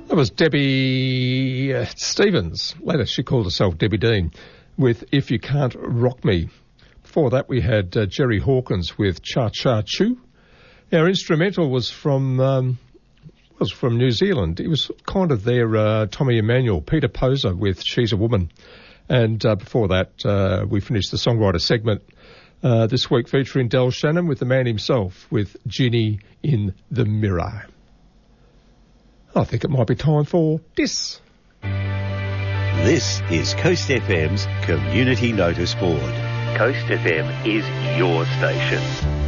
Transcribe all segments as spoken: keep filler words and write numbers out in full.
That was Debbie uh, Stevens. Later she called herself Debbie Dean with If You Can't Rock Me. Before that we had uh, Jerry Hawkins with Cha Cha Choo. Our instrumental was from um, was from New Zealand. It was kind of their uh, Tommy Emmanuel, Peter Poser with She's a Woman. And uh, before that uh, we finished the songwriter segment uh, this week featuring Del Shannon with the man himself with Ginny in the Mirror. I think it might be time for this. This is Coast F M's Community Notice Board. Coast F M is your station.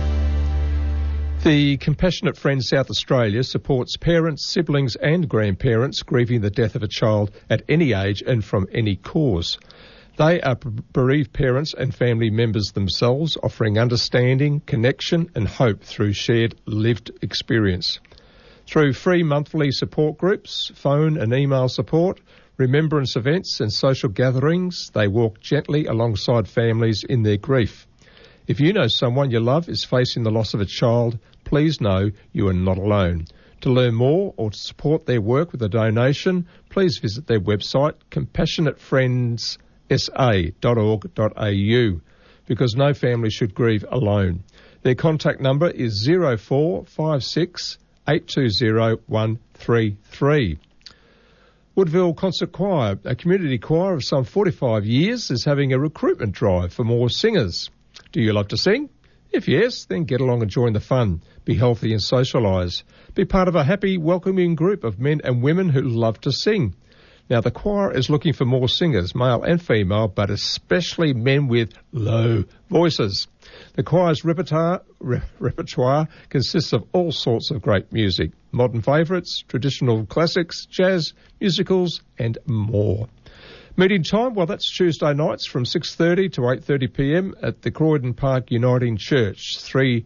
The Compassionate Friends South Australia supports parents, siblings and grandparents grieving the death of a child at any age and from any cause. They are bereaved parents and family members themselves, offering understanding, connection and hope through shared lived experience. Through free monthly support groups, phone and email support, remembrance events and social gatherings, they walk gently alongside families in their grief. If you know someone you love is facing the loss of a child, please know you are not alone. To learn more or to support their work with a donation, please visit their website, compassionate friends s a dot org dot a u, because no family should grieve alone. Their contact number is zero four five six eight two zero one three three. Woodville Concert Choir, a community choir of some forty-five years, is having a recruitment drive for more singers. Do you love to sing? If yes, then get along and join the fun. Be healthy and socialise. Be part of a happy, welcoming group of men and women who love to sing. Now, the choir is looking for more singers, male and female, but especially men with low voices. The choir's repertoire, re- repertoire consists of all sorts of great music, modern favourites, traditional classics, jazz, musicals and more. Meeting time, well, that's Tuesday nights from six thirty to eight thirty p m at the Croydon Park Uniting Church, three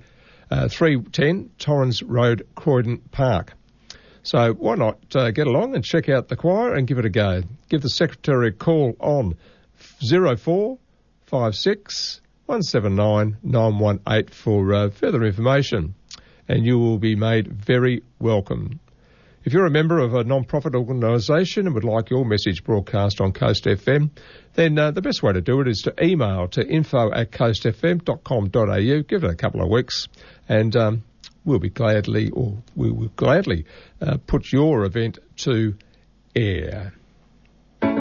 ten Torrens Road, Croydon Park. So why not uh, get along and check out the choir and give it a go. Give the secretary a call on zero four five six one seven nine nine one eight for uh, further information, and you will be made very welcome. If you're a member of a non-profit organisation and would like your message broadcast on Coast F M, then uh, the best way to do it is to email to info at coast f m dot com dot a u. Give it a couple of weeks, and um, we'll be gladly, or we will gladly uh, put your event to air.